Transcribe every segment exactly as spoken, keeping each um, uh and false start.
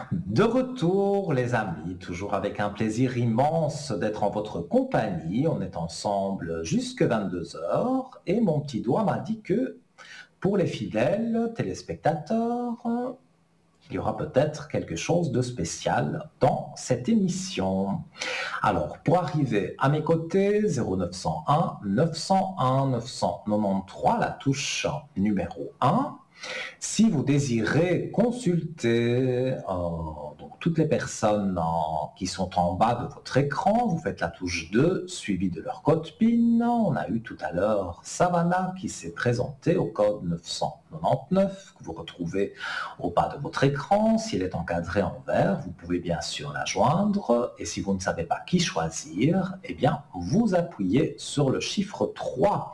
De retour, les amis, toujours avec un plaisir immense d'être en votre compagnie. On est ensemble jusque vingt-deux heures et mon petit doigt m'a dit que pour les fidèles téléspectateurs, il y aura peut-être quelque chose de spécial dans cette émission. Alors, pour arriver à mes côtés, zéro neuf cent un neuf cent un neuf cent quatre-vingt-treize, la touche numéro un. Si vous désirez consulter euh, donc toutes les personnes en- qui sont en bas de votre écran, vous faites la touche deux suivie de leur code PIN. On a eu tout à l'heure Savannah qui s'est présentée au code neuf cent quatre-vingt-dix-neuf que vous retrouvez au bas de votre écran. Si elle est encadrée en vert, vous pouvez bien sûr la joindre. Et si vous ne savez pas qui choisir, eh bien, vous appuyez sur le chiffre trois.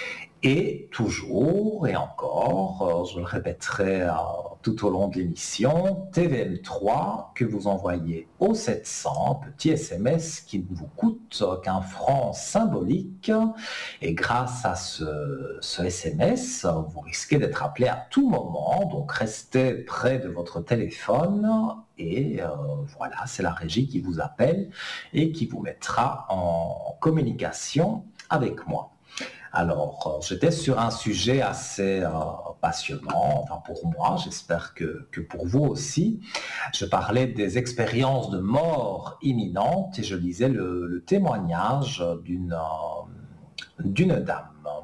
Et toujours et encore, euh, je le répéterai euh, tout au long de l'émission, T V M trois que vous envoyez au sept cents, petit S M S qui ne vous coûte qu'un franc symbolique. Et grâce à ce, ce S M S, vous risquez d'être appelé à tout moment, donc restez près de votre téléphone. Et euh, voilà, c'est la régie qui vous appelle et qui vous mettra en communication avec moi. Alors, euh, j'étais sur un sujet assez euh, passionnant, enfin pour moi, j'espère que, que pour vous aussi. Je parlais des expériences de mort imminente et je lisais le, le témoignage d'une euh, d'une dame.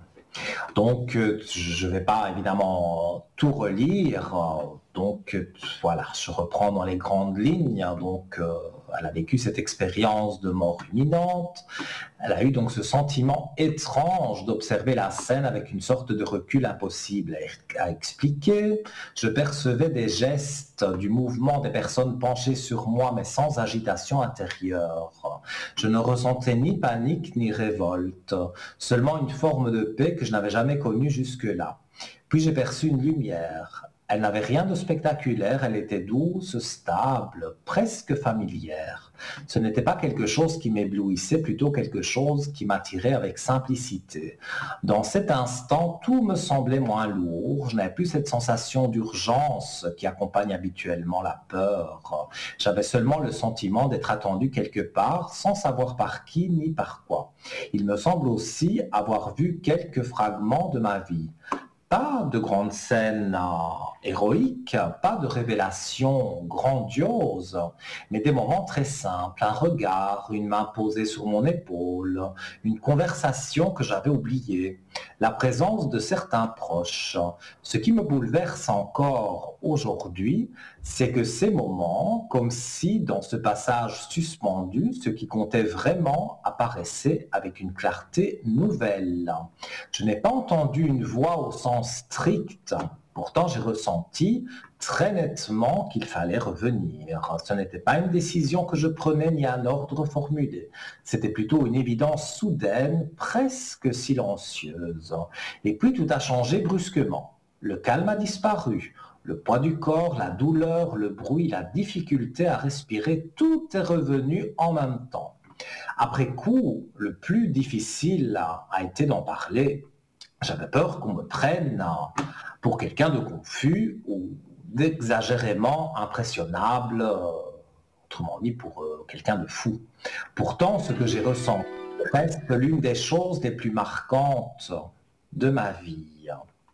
Donc, euh, je ne vais pas évidemment tout relire. euh, Donc, euh, voilà, je reprends dans les grandes lignes. Donc, euh, elle a vécu cette expérience de mort imminente. Elle a eu donc ce sentiment étrange d'observer la scène avec une sorte de recul impossible à à expliquer. Je percevais des gestes, du mouvement des personnes penchées sur moi, mais sans agitation intérieure. Je ne ressentais ni panique ni révolte, seulement une forme de paix que je n'avais jamais connue jusque-là. Puis j'ai perçu une lumière. Elle n'avait rien de spectaculaire, elle était douce, stable, presque familière. Ce n'était pas quelque chose qui m'éblouissait, plutôt quelque chose qui m'attirait avec simplicité. Dans cet instant, tout me semblait moins lourd, je n'avais plus cette sensation d'urgence qui accompagne habituellement la peur. J'avais seulement le sentiment d'être attendu quelque part, sans savoir par qui ni par quoi. Il me semble aussi avoir vu quelques fragments de ma vie. Pas de grandes scènes euh, héroïques, pas de révélations grandioses, mais des moments très simples, un regard, une main posée sur mon épaule, une conversation que j'avais oubliée, la présence de certains proches. Ce qui me bouleverse encore aujourd'hui, c'est que ces moments, comme si dans ce passage suspendu, ce qui comptait vraiment apparaissait avec une clarté nouvelle. Je n'ai pas entendu une voix au sens strict. Pourtant, j'ai ressenti très nettement qu'il fallait revenir. Ce n'était pas une décision que je prenais ni un ordre formulé. C'était plutôt une évidence soudaine, presque silencieuse. Et puis tout a changé brusquement. Le calme a disparu. Le poids du corps, la douleur, le bruit, la difficulté à respirer, tout est revenu en même temps. Après coup, le plus difficile a, a été d'en parler. J'avais peur qu'on me prenne euh, pour quelqu'un de confus ou d'exagérément impressionnable, euh, autrement dit pour euh, quelqu'un de fou. Pourtant, ce que j'ai ressenti reste l'une des choses les plus marquantes de ma vie.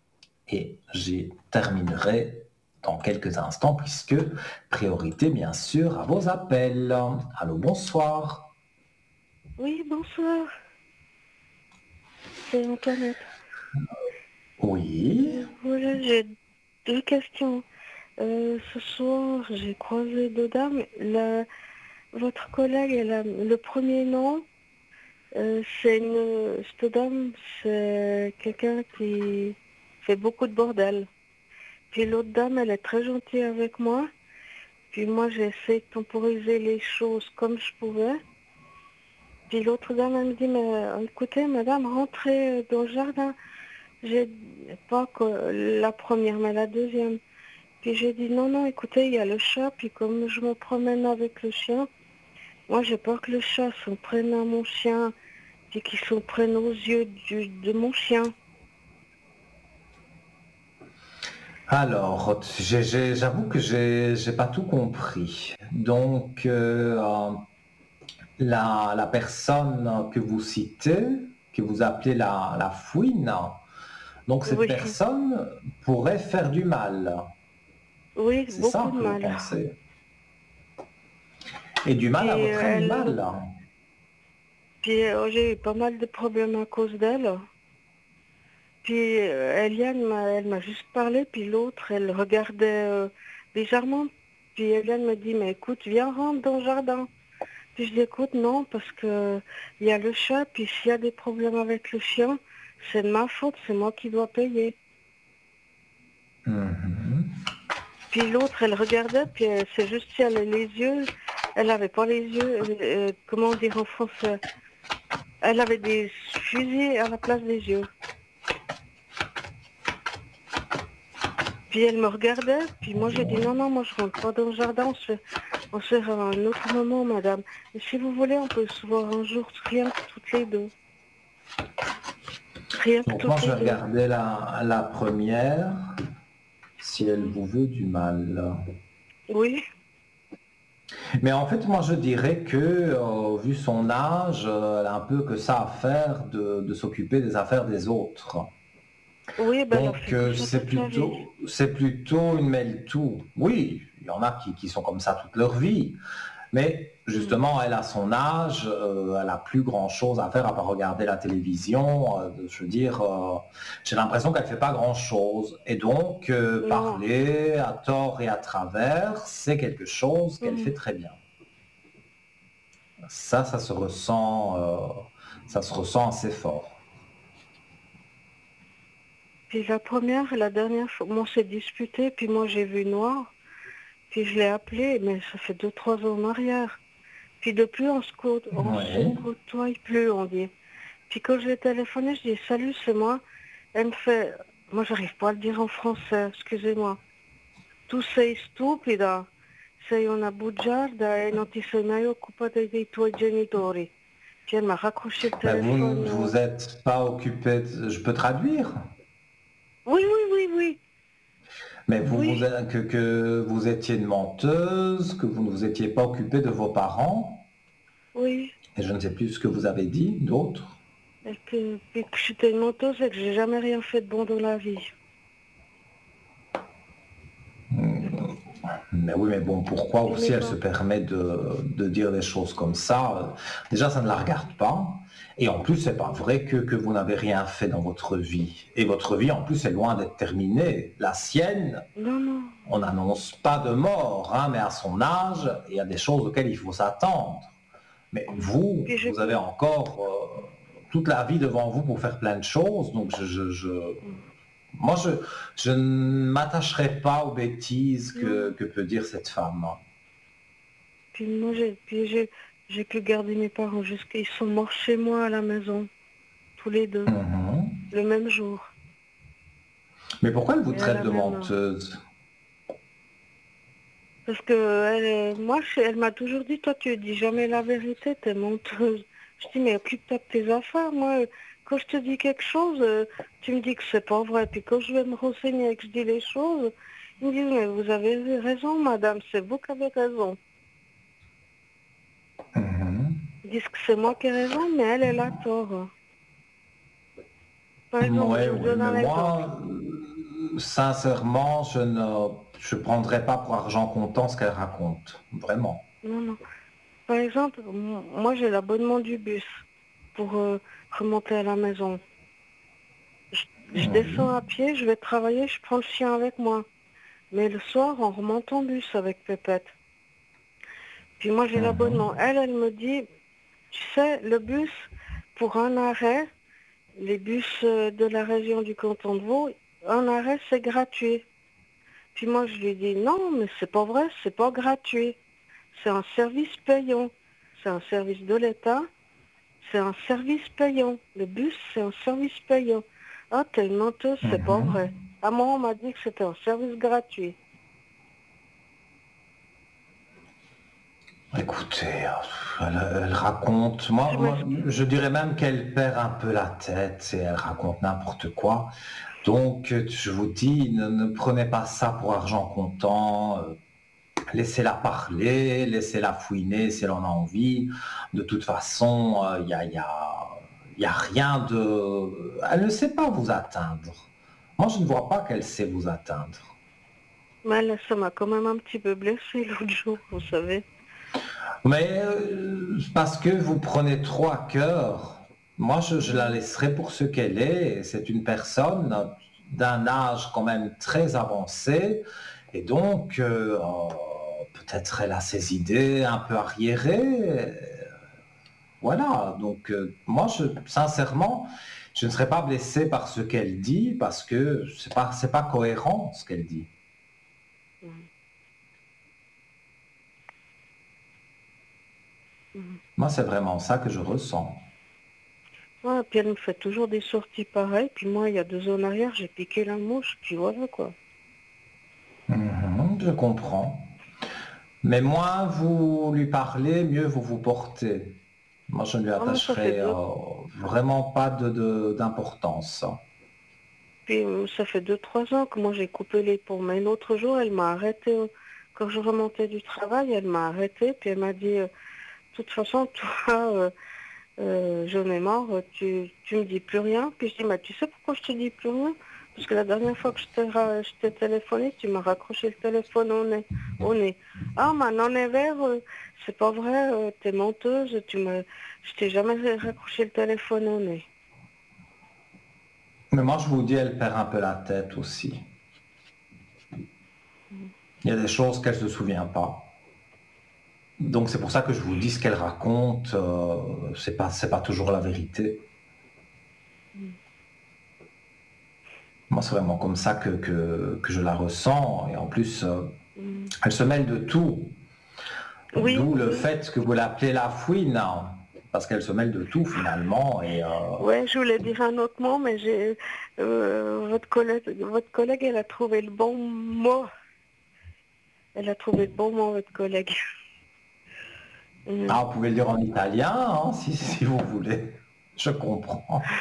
Et j'y terminerai dans quelques instants, puisque priorité bien sûr à vos appels. Allô, bonsoir. Oui, bonsoir, c'est Antoinette. Oui. Euh, voilà, j'ai deux questions. Euh, ce soir, j'ai croisé deux dames. La, votre collègue, elle a le premier nom. Euh, c'est une, cette dame, c'est quelqu'un qui fait beaucoup de bordel. Puis l'autre dame, elle est très gentille avec moi. Puis moi, j'ai essayé de temporiser les choses comme je pouvais. Puis l'autre dame, elle me dit, mais euh, écoutez, madame, rentrez dans le jardin. J'ai pas que la première, mais la deuxième. Puis j'ai dit non, non, écoutez, il y a le chat, puis comme je me promène avec le chien, moi j'ai peur que le chat s'en prenne à mon chien, puis qu'il s'en prenne aux yeux du, de mon chien. Alors, j'ai- j'ai- j'avoue que j'ai j'ai pas tout compris. Donc, euh, euh, la, la personne que vous citez, que vous appelez la, la fouine, donc cette Oui, personne pourrait faire du mal. oui, C'est beaucoup ça de que vous mal. pensez. Et du mal à Puis votre euh, elle, animal. puis euh, j'ai eu pas mal de problèmes à cause d'elle. Puis euh, Eliane m'a, elle m'a juste parlé, puis l'autre, elle regardait euh, légèrement. Puis Eliane me dit, mais écoute, viens rentre dans le jardin. Puis je dis, écoute, non, parce que il y a le chat, puis s'il y a des problèmes avec le chien, c'est de ma faute, c'est moi qui dois payer. Mhm. Puis l'autre, elle regardait, puis euh, c'est juste si elle a les yeux, elle avait pas les yeux, euh, euh, comment dire en français, elle avait des fusils à la place des yeux. Puis elle me regardait, puis moi j'ai dit non, non, moi je rentre pas dans le jardin, on se fait, on se fait à un autre moment, madame. Et si vous voulez, on peut se voir un jour, rien que toutes les deux. Rien que Donc moi, toutes je les vais deux. regarder la, la première, si elle Mhm. vous veut du mal. Oui, Mais en fait, moi, je dirais que, euh, vu son âge, euh, elle a un peu que ça à faire de, de s'occuper des affaires des autres. oui, ben elle a Donc, fait que euh, ça c'est toute sa vie. plutôt, c'est plutôt une mêle-tout. Oui, il y en a qui, qui sont comme ça toute leur vie. Mais Mhm. justement, elle a son âge, euh, elle a plus grand-chose à faire à part regarder la télévision. Euh, je veux dire, euh, j'ai l'impression qu'elle fait pas grand-chose. Et donc, euh, Non. parler à tort et à travers, c'est quelque chose qu'elle Mhm. fait très bien. Ça, ça se ressent, euh, ça se ressent assez fort. Puis la première et la dernière fois, on s'est disputé, puis moi j'ai vu noir, puis je l'ai appelé, mais ça fait deux, trois ans en arrière. Puis depuis, on se, cô- on se Oui. côtoie plus, on dit. Puis quand je l'ai téléphoné, je dis salut, c'est moi. Elle me fait, moi j'arrive pas à le dire en français, excusez-moi. Tu sei stupida, sei una bugiarda e non ti sei mai occupata dei tuoi genitori. Puis elle m'a raccroché le Mais vous téléphone. ne euh. vous êtes pas occupé, de- je peux traduire, Oui, oui, oui, oui, mais vous, vous oui, êtes- que, que vous étiez une menteuse, que vous ne vous étiez pas occupé de vos parents, oui. et je ne sais plus ce que vous avez dit d'autre. Et que, puis que j'étais une menteuse et que j'ai jamais rien fait de bon dans la vie. Mais oui, mais bon, pourquoi Puis aussi mes elle se parents. permet de, de dire des choses comme ça? euh, Déjà, ça ne la regarde pas. Et en plus, c'est pas vrai que, que vous n'avez rien fait dans votre vie. Et votre vie, en plus, est loin d'être terminée. La sienne, Non, non. on n'annonce pas de mort, hein, mais à son âge, il y a des choses auxquelles il faut s'attendre. Mais vous, Puis j'ai vous avez pas. encore euh, toute la vie devant vous pour faire plein de choses. Donc, je, je, je- moi, je, je ne m'attacherai pas aux bêtises que, Non. que peut dire cette femme. Puis moi, j'ai, puis j'ai, j'ai pu garder mes parents jusqu'à. Ils sont morts chez moi à la maison, tous les deux, Mhm. le même jour. Mais pourquoi elle vous Et à traite la de même heure. menteuse? Parce que elle, est- moi, je- elle m'a toujours dit, toi, tu dis jamais la vérité, t'es menteuse. Je dis, mais occupe-toi de tes affaires. Moi, quand je te dis quelque chose, euh, tu me dis que c'est pas vrai. Puis quand je vais me renseigner et que je dis les choses, ils me disent, mais vous avez raison, madame, c'est vous qui avez raison. Mhm. Ils disent que c'est moi qui ai raison, mais elle, elle a tort. Par exemple, Ouais, je vous ouais, donne mais un exemple. moi, euh, sincèrement, je ne je prendrai pas pour argent comptant ce qu'elle raconte. Vraiment. Non, non. Par exemple, m- moi, j'ai l'abonnement du bus pour euh, remonter à la maison. Je, je Oui. descends à pied, je vais travailler, je prends le chien avec moi. Mais le soir, on remonte en bus avec Pépette. Puis moi, j'ai l'abonnement. Mhm. Elle, elle me dit, tu sais, le bus, pour un arrêt, les bus euh, de la région du canton de Vaud, un arrêt, c'est gratuit. Puis moi, je lui dis, non, mais c'est pas vrai, c'est pas gratuit. C'est un service payant. C'est un service de l'État. C'est un service payant. Le bus, c'est un service payant. Ah, t'es une menteuse, c'est pas vrai. Mhm. À moi, on m'a dit que c'était un service gratuit. Écoutez, euh, elle, elle raconte, moi, Je moi, m'excuse. je dirais même qu'elle perd un peu la tête et elle raconte n'importe quoi. Donc, je vous dis, ne, ne prenez pas ça pour argent comptant. euh, Laissez-la parler, laissez-la fouiner si elle en a envie. De toute façon, il n'y a, y a- y a rien de... Elle ne sait pas vous atteindre. Moi, je ne vois pas qu'elle sait vous atteindre. Mais là, ça m'a quand même un petit peu blessée l'autre jour, vous savez. Mais euh, parce que vous prenez trop à cœur, moi, je, je la laisserai pour ce qu'elle est. C'est une personne d'un âge quand même très avancé. Et donc, euh, oh, peut-être elle a ses idées un peu arriérées. Voilà, donc euh, moi, je, sincèrement, je ne serais pas blessé par ce qu'elle dit parce que c'est pas, c'est pas cohérent ce qu'elle dit. Mhm. Mhm. Moi, c'est vraiment ça que je ressens. Ouais, puis elle me fait toujours des sorties pareilles. Puis moi, il y a deux ans en arrière, j'ai piqué la mouche. Puis voilà quoi. Mhm, je comprends. Mais moins vous lui parlez, mieux vous vous portez. Moi, je ne lui Ah, mais ça fait attacherai euh, deux. vraiment pas de, de- d'importance. Puis euh, ça fait deux, trois ans que moi j'ai coupé les ponts. Mais l'autre jour, elle m'a arrêté. euh, Quand je remontais du travail, elle m'a arrêté. Puis elle m'a dit, euh, de toute façon, toi, euh, euh, j'en ai marre, tu, tu me dis plus rien. Puis je dis, mais tu sais pourquoi je te dis plus rien? Parce que la dernière fois que je t'ai, ra- je t'ai téléphoné, tu m'as raccroché le téléphone au nez. Au nez. Ah, maintenant, Nevers, euh, c'est pas vrai, euh, t'es menteuse, tu me, je t'ai jamais raccroché le téléphone au nez. Mais moi, je vous dis, elle perd un peu la tête aussi. Il y a des choses qu'elle ne se souvient pas. Donc c'est pour ça que je vous dis ce qu'elle raconte, euh, c'est pas, c'est pas toujours la vérité. Moi, c'est vraiment comme ça que, que, que je la ressens. Et en plus, euh, Mm. elle se mêle de tout. Oui, D'où le oui. fait que vous l'appelez la fouine, hein, parce qu'elle se mêle de tout finalement. Et euh, Ouais, je voulais dire un autre mot, mais j'ai euh, votre collègue, votre collègue, elle a trouvé le bon mot. Elle a trouvé le bon mot, votre collègue. Mm. ah, vous pouvez le dire en italien, hein, si, si vous voulez. Je comprends.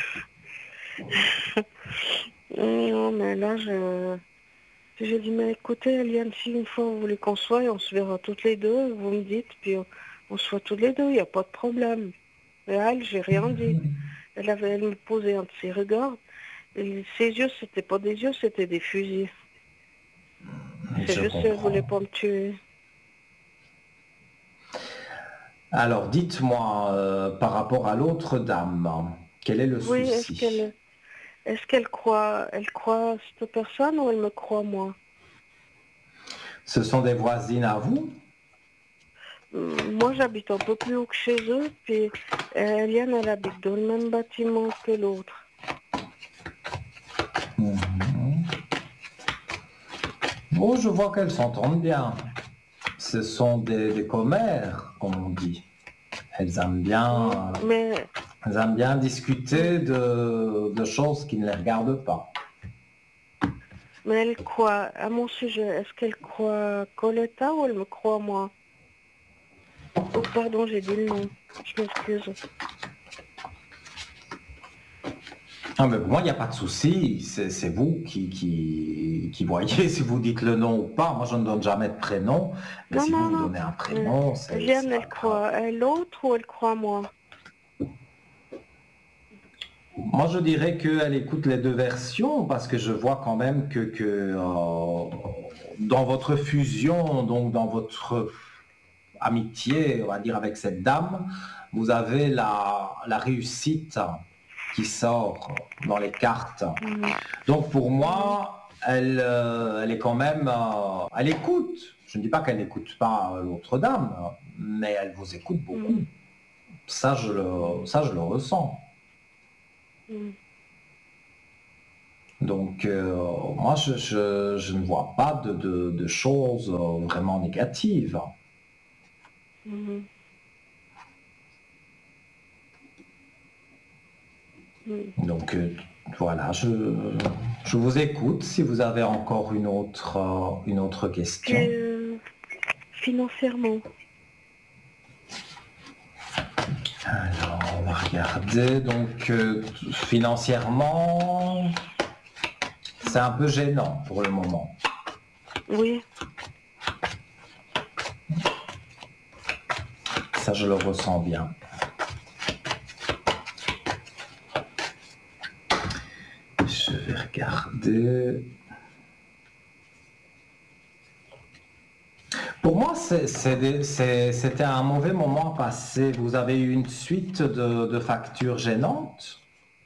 Non, mais là, je, j'ai dit, mais écoutez, Eliane, si une fois vous voulez qu'on soit, on se verra toutes les deux, vous me dites, puis on, on se voit toutes les deux, il n'y a pas de problème. Et à elle, j'ai rien dit. Elle avait, elle me posait un de ses regards. Et ses yeux, c'était pas des yeux, c'était des fusils. C'est Je juste qu'elle voulait comprends. pas me tuer. Alors, dites-moi, euh, par rapport à l'autre dame, quel est le Oui, est-ce souci? qu'elle, est-ce qu'elle croit, elle croit cette personne ou elle me croit moi? Ce sont des voisines à vous? Hum, Moi, j'habite un peu plus haut que chez eux, puis euh, Eliane, elle habite dans le même bâtiment que l'autre. Mhm. Oh, je vois qu'elles s'entendent bien. Ce sont des, des commères, comme on dit. Elles aiment Hum, bien, Mais, elles aiment bien hum, discuter de, de choses qui ne les regardent pas. mais elle croit à mon sujet. Est-ce qu'elle croit Coletta ou elle me croit moi? Oh, pardon, j'ai dit le nom. Je m'excuse. Ah, mais pour moi, il n'y a pas de souci. C'est c'est vous qui, qui, qui voyez si vous dites le nom ou pas. Moi, je ne donne jamais de prénom. Mais Non, si vous non, vous non. donnez un Euh, prénom, c'est c'est Eliane, pas elle grave. croit à l'autre ou elle croit à moi? Moi, je dirais qu'elle écoute les deux versions parce que je vois quand même que, que euh, dans votre fusion, donc dans votre amitié, on va dire, avec cette dame, vous avez la, la réussite qui sort dans les cartes. Mhm, Donc pour mhm, moi, elle, euh, elle est quand même, euh, elle écoute. Je ne dis pas qu'elle n'écoute pas l'autre dame, mais elle vous écoute beaucoup. mhm, Ça, je le, ça, je le ressens. mhm, Donc, euh, moi, je, je- je ne vois pas de, de- de choses euh, vraiment négatives. mhm, mhm. Donc, euh, voilà, je, je vous écoute si vous avez encore une autre, euh, une autre question. Puis, euh, financièrement, Alors, on va regarder. Donc, euh, financièrement, c'est un peu gênant pour le moment. Oui, Ça, je le ressens bien. Je vais regarder. Pour moi, c'est- c'est des- c'est- c'était un mauvais moment passé. Vous avez eu une suite de, de factures gênantes?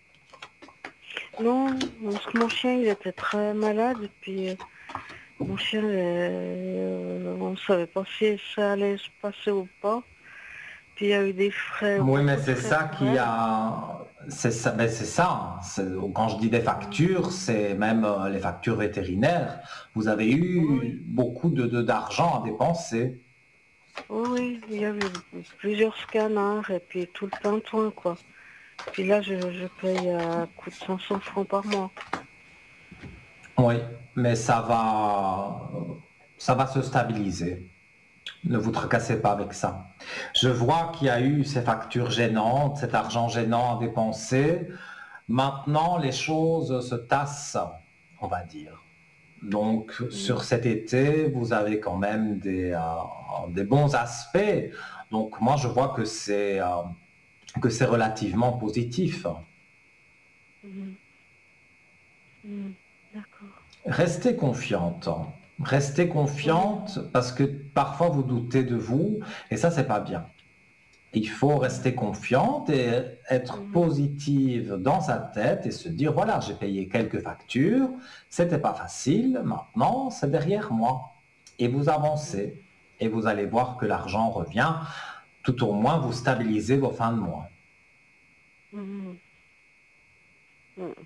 non, parce que mon chien, il était très malade, et puis euh, mon chien, euh, on ne savait pas si ça allait se passer ou pas. Puis il y a eu des frais, Oui, mais beaucoup de c'est frais ça pour qui elle. a. C'est ça, ben c'est ça. C'est- Quand je dis des Mm. factures, c'est même euh, les factures vétérinaires. Vous avez Oui, oui, eu beaucoup de, de- d'argent à dépenser. oui, oui, il y a eu plusieurs scanners et puis tout le tintouin, quoi. Puis là, je, je paye à coût de cinq cents francs par mois. Oui, mais ça va, ça va se stabiliser. Ne vous tracassez pas avec ça. Je vois qu'il y a eu ces factures gênantes, cet argent gênant à dépenser. Maintenant, les choses se tassent, on va dire. Donc, sur Mm. cet été, vous avez quand même des, euh, des bons aspects. Donc, moi, je vois que c'est euh, que c'est relativement positif. Mm. Mm. D'accord. Restez confiante. Restez Oui. confiante parce que parfois vous doutez de vous et ça, c'est pas bien. Il faut Mm. rester confiante et être Mhm. positive dans sa tête et se dire, voilà, j'ai payé quelques factures, c'était pas facile, maintenant c'est derrière moi. Et vous Mm. avancez et vous allez voir que l'argent revient, tout au moins vous stabilisez vos fins de mois. Mhm. Mm.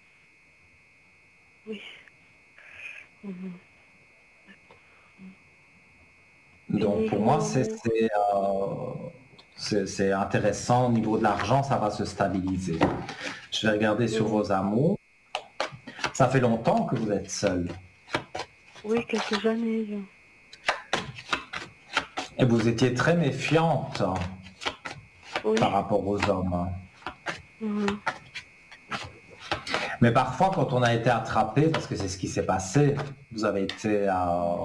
Oui. Mhm. Et Donc pour moi, niveau c'est amour? c'est, euh, c'est- c'est intéressant, au niveau de l'argent, ça va se stabiliser. Je vais regarder sur Oui. vos amours. Ça fait longtemps que vous êtes seul Oui, quelques années. et vous étiez très méfiante Oui. par rapport aux hommes. Mhm. Mais parfois, quand on a été attrapé, parce que c'est ce qui s'est passé, vous avez été à...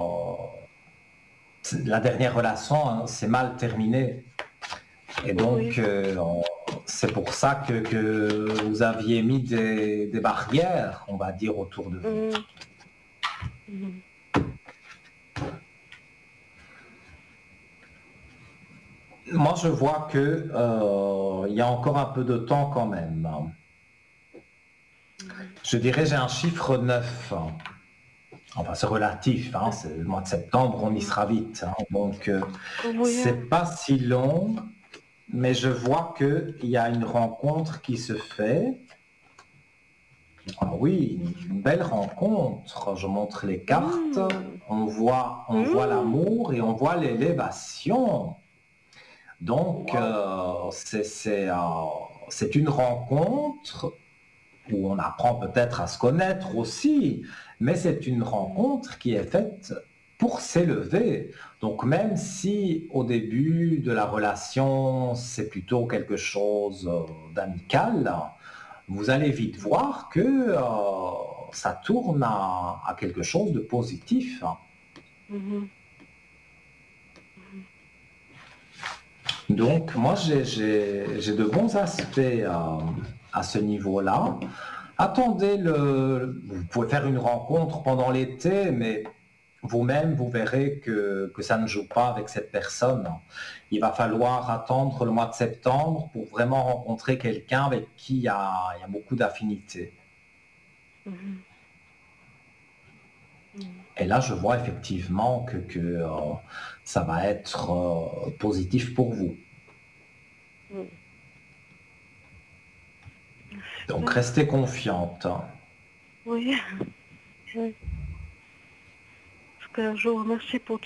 La dernière relation hein, s'est mal terminée. Et donc, Oui. euh, on- c'est pour ça que, que vous aviez mis des, des barrières, on va dire, autour de vous. Mhm. Mhm. Moi, je vois que euh, il y a encore un peu de temps quand même. Mhm. Je dirais, j'ai un chiffre neuf. Enfin, c'est relatif, hein, D'ac- c'est le mois de septembre, on y mhm. sera vite. Hein. Donc, euh, Oui. c'est pas si long, mais je vois qu'il y a une rencontre qui se fait. Ah oui, une belle rencontre. Je montre les cartes. Mhm. On voit, on voit Mhm. l'amour et on voit l'élévation. Donc, Wow. euh, c'est c'est, euh, c'est une rencontre où on apprend peut-être à se connaître aussi, mais c'est une Mhm. rencontre qui est faite pour s'élever. Donc même si au début de la relation, c'est plutôt quelque chose euh, d'amical, vous allez vite Mhm. voir que euh, ça tourne à, à quelque chose de positif. Mhm. Mhm. Donc moi, Super. j'ai j'ai- j'ai de bons aspects à, à ce niveau-là. Attendez, le, vous pouvez faire une rencontre pendant l'été, mais vous-même, vous verrez que, que ça ne joue pas avec cette personne. Il va falloir attendre le mois de septembre pour vraiment rencontrer quelqu'un avec qui il y a, il y a beaucoup d'affinités. Mhm. Mhm. Et là, je vois effectivement que, que, euh, ça va être euh, positif pour vous. Mhm. Donc Super. restez confiante. Oui. Oui. En tout cas, je vous remercie pour